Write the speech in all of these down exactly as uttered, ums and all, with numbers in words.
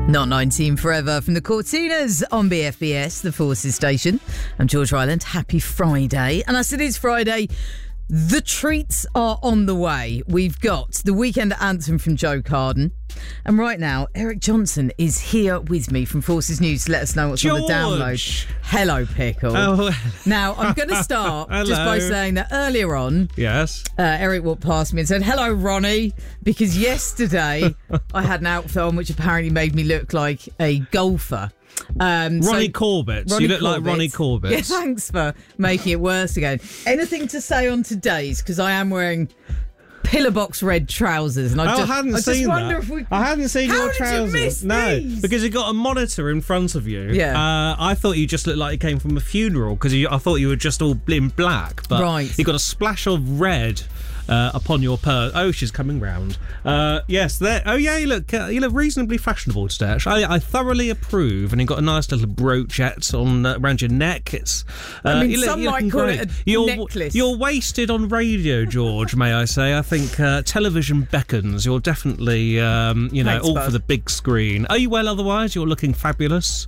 Not nineteen forever from the Cortinas on B F B S, the Forces station. I'm George Ryland. Happy Friday. And as it is Friday, the treats are on the way. We've got the weekend anthem from Joe Carden. And right now, Eric Johnson is here with me from Forces News to let us know what's George. on the download. Hello, Pickle. Oh. Now, I'm going to start just by Hello. saying that earlier on, Yes. uh, Eric walked past me and said, hello, Ronnie, because yesterday I had an outfit on which apparently made me look like a golfer. Um, Ronnie so, Corbett. Ronnie You look like Corbett. Ronnie Corbett. Yeah, thanks for making it worse again. Anything to say on today's? Because I am wearing pillar box red trousers, and I Oh, just, I hadn't I just seen wonder that. if we. I hadn't seen How your did you trousers. miss no, these? because you got a monitor in front of you. Yeah. Uh, I thought you just looked like you came from a funeral because I thought you were just all in black. But Right. you got a splash of red. Uh, upon your purse. Oh, she's coming round. Uh, yes, there. Oh, yeah. You look. Uh, you look reasonably fashionable today. Actually, I, I thoroughly approve. And you've got a nice little broochette on uh, around your neck. It's. Uh, I mean, you look, some you're might looking call great. it a you're, necklace. You're wasted on radio, George. May I say? I think uh, television beckons. You're definitely, um, you know, Thanks, all bud. for the big screen. Are you well? Otherwise, you're looking fabulous.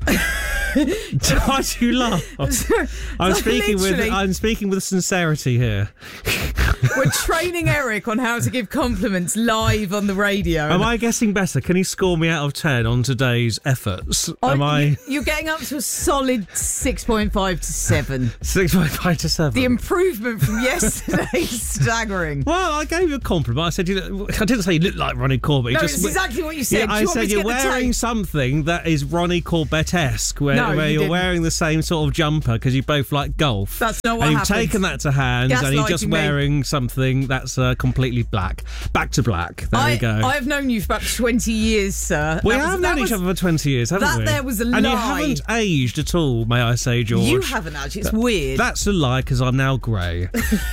Why do you laugh? I'm speaking with. Literally. I'm speaking with sincerity here. We're training Eric on how to give compliments live on the radio. Am I getting better? Can he score me out of ten on today's efforts? Am Oh, I you- You're getting up to a solid six point five to seven. six point five to seven? The improvement from yesterday is staggering. Well, I gave you a compliment. I said you. Look, I didn't say you look like Ronnie Corbett. You No, just, it's exactly what you said. Yeah, Do I you want me said to you're get the wearing tape? something that is Ronnie Corbett-esque, where, No, where you you're didn't. wearing the same sort of jumper because you both like golf. That's not what And you've happened. taken that to hand, and you're just Gaslighting me. wearing something that's uh, completely black. Back to black. There I, we go. I've known you for about twenty years, sir. we That was- have that known each was- other for twenty years, haven't that we? there was a And you lie. haven't aged at all, may I say, George. You haven't actually. It's weird. That's a lie because I'm now grey.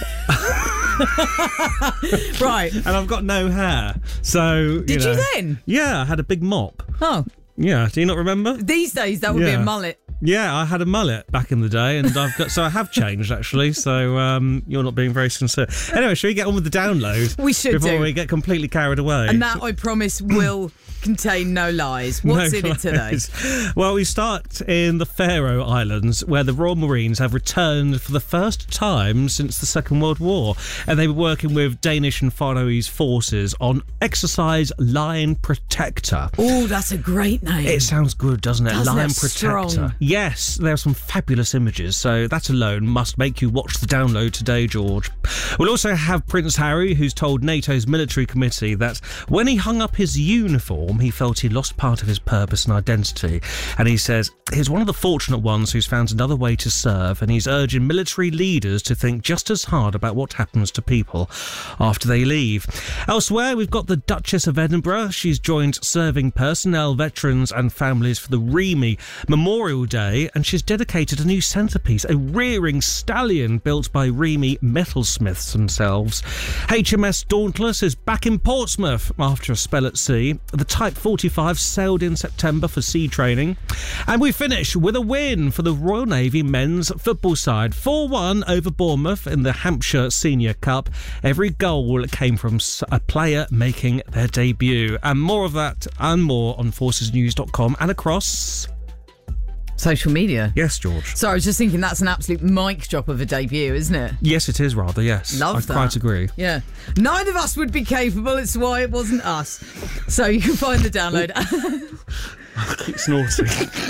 Right. And I've got no hair. So, Did you you know. then? Yeah, I had a big mop. Oh, Yeah, do you not remember? these days that would be Yeah. a mullet. Yeah, I had a mullet back in the day, and I've got so I have changed actually. So um, you're not being very sincere. Anyway, shall we get on with the download? We should before do. we get completely carried away. And that, I promise, will contain no lies. What's No in it today? lies. Well, we start in the Faroe Islands, where the Royal Marines have returned for the first time since the Second World War, and they were working with Danish and Faroese forces on Exercise Lion Protector. Oh, that's a great name. It sounds good, doesn't it? Doesn't Lion it? Protector. Strong. Yes, there are some fabulous images, so that alone must make you watch the download today, George. We'll also have Prince Harry, who's told NATO's military committee that when he hung up his uniform, he felt he lost part of his purpose and identity. And he says he's one of the fortunate ones who's found another way to serve, and he's urging military leaders to think just as hard about what happens to people after they leave. Elsewhere, we've got the Duchess of Edinburgh. She's joined serving personnel, veterans and families for the Remy Memorial Day, and she's dedicated a new centrepiece, a rearing stallion built by Remy metalsmiths themselves. H M S Dauntless is back in Portsmouth after a spell at sea. The Type forty-five sailed in September for sea training. And we finish with a win for the Royal Navy men's football side, four one over Bournemouth in the Hampshire Senior Cup. Every goal came from a player making their debut. And more of that and more on forces news dot com and across... Social media. Yes, George. So I was just thinking that's an absolute mic drop of a debut, isn't it? Yes, it is rather, yes. Love I that. quite agree. Yeah. Neither of us would be capable. It's why it wasn't us. So you can find the download. I keep snorting.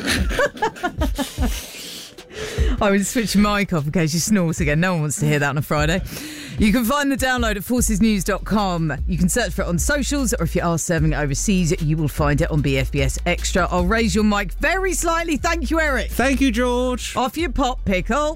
I would switch your mic off in case you snort again. No one wants to hear that on a Friday. You can find the download at forces news dot com. You can search for it on socials, or if you are serving it overseas, you will find it on B F B S Extra. I'll raise your mic very slightly. Thank you, Eric. Thank you, George. Off your pop, Pickle.